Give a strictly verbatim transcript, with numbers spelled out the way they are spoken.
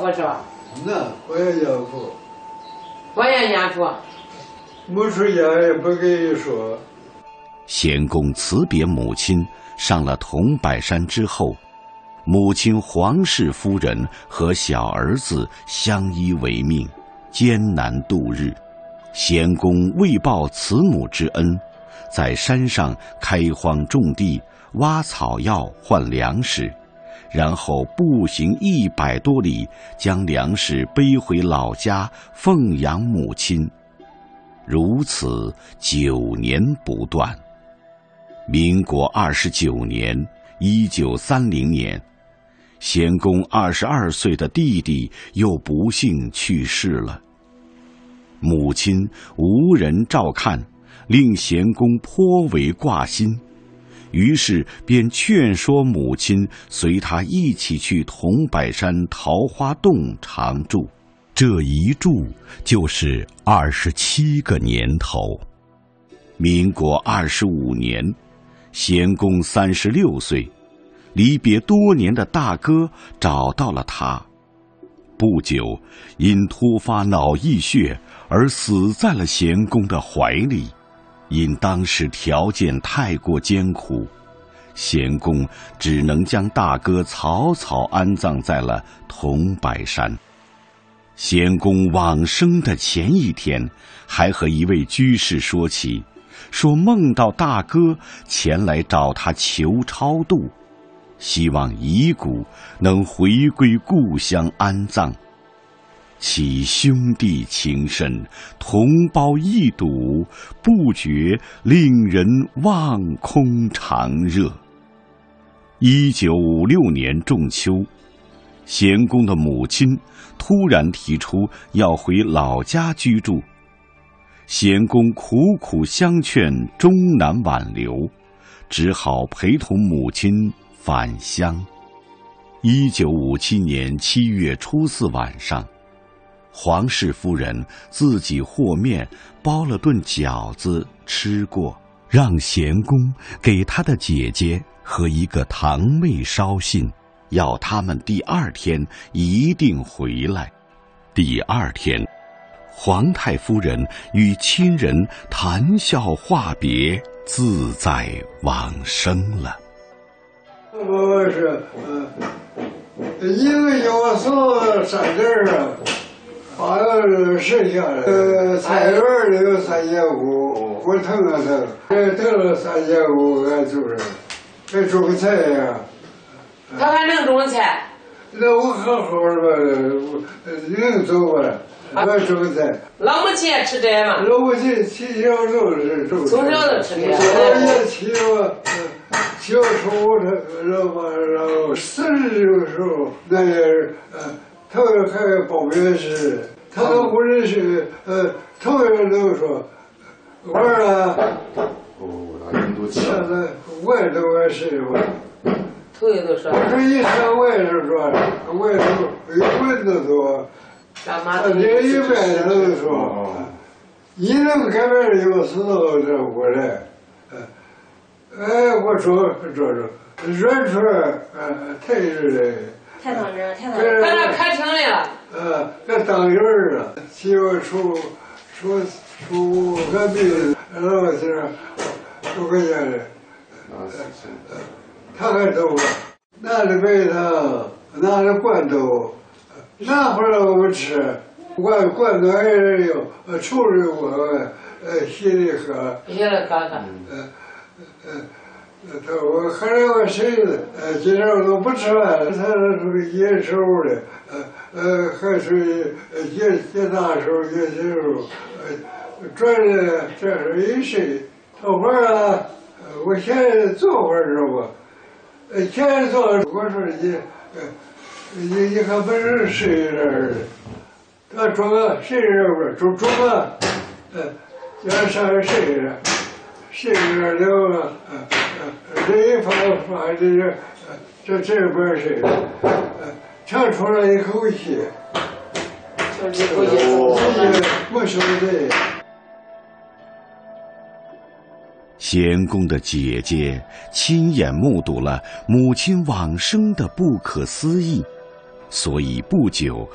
不是吧？ 那我也养父， 我也养父， 没出养也不跟你说。 贤公辞别母亲，上了桐柏山之后，母亲黄氏夫人和小儿子相依为命，艰难度日。贤公为报慈母之恩，在山上开荒种地，挖草药换粮食，然后步行一百多里，将粮食背回老家奉养母亲。如此九年不断。民国二十九年，一九三零年，贤公二十二岁的弟弟又不幸去世了。母亲无人照看，令贤公颇为挂心，于是便劝说母亲随他一起去桐柏山桃花洞常住。这一住就是二十七个年头。民国二十五年，贤公三十六岁，离别多年的大哥找到了他。不久，因突发脑溢血而死在了贤公的怀里。因当时条件太过艰苦，贤公只能将大哥草草安葬在了桐柏山。贤公往生的前一天，还和一位居士说起，说梦到大哥前来找他求超度，希望遗骨能回归故乡安葬。其兄弟情深，同胞一睹，不觉令人望空长热。一九五六年仲秋，贤公的母亲突然提出要回老家居住，贤公苦苦相劝，终难挽留，只好陪同母亲返乡。一九五七年七月初四晚上，黄氏夫人自己和面包了顿饺子吃过，让贤公给他的姐姐和一个堂妹捎信，要他们第二天一定回来。第二天，皇太夫人与亲人谈笑话别，自在往生了。 我是呃，一个要送三件啊，把那剩下的呃菜园里有三千五，我腾了腾，这腾了三千五，俺就是还种菜呀。 他还能种菜？ 那我好好的吧，能走吧？我种菜。 老母亲也吃这嘛？ 老母亲从小就是种菜。 从小就吃这。 我也起我，小时候我然后然后四十的时候，那也是呃，头还报名时，他都不认识，呃，头人都说，我啊，现在我也都认识我。 头一都说， 我说一上我也是说，我也是有文的多，他这一般都说，你能改变有时候这我来，哎，我说说说，软出来，呃，太热了， 太当真，太当真， 在那开庭来了， 呃，那当人了，媳妇出出出个病，然后是出个家的，呃。他还走了，拿着白糖，拿着罐头，拿回来我们吃，罐罐头还是有，呃，抽着我，呃，稀里喝， 稀里喝喝， 呃，呃，他我喝了我谁的，呃，今天我都不吃饭了，他是属于野手的，呃呃，还属于野野大手野小手，呃，转的这是一谁？头发啊，我现在做会儿知道吧？呃，前天做，我说你，呃，你你还不是谁人？他装个谁人不是？装装个，呃，叫上谁人？谁人了？呃呃，这一发发这个，呃，这这边谁？呃，长出来一口气， 就一口气， 没说对。 贤公的姐姐亲眼目睹了母亲往生的不可思议，所以不久